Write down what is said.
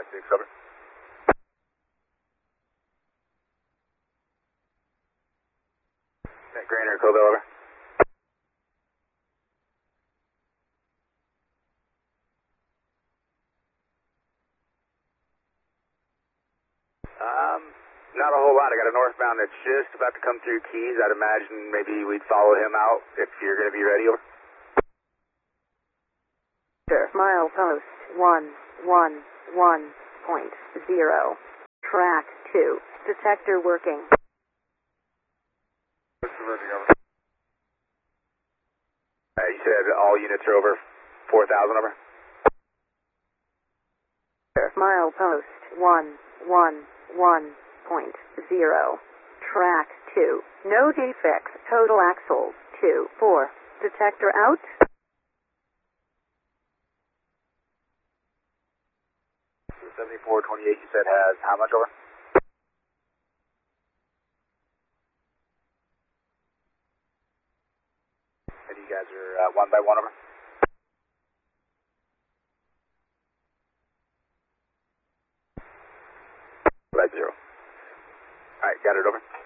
5-6, over. Grainer, Cobell, over. Not a whole lot. I got a northbound that's just about to come through Keys. I'd imagine maybe we'd follow him out if you're going to be ready, over. Milepost 111.0. Track 2. Detector working. You said all units are over 4,000, over. Milepost 111.0. Track 2. No defects. Total axles 2-4. Detector out. 7428, you said has how much, over? And you guys are 1 by 1, over? Right, 0. Alright, got it, over.